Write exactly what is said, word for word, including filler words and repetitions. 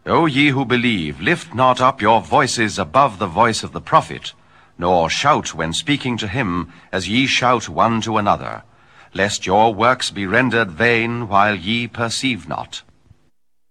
O ye who believe, lift not up your voices above the voice of the prophet, nor shout when speaking to him as ye shout one to another, lest your works be rendered vain while ye perceive not.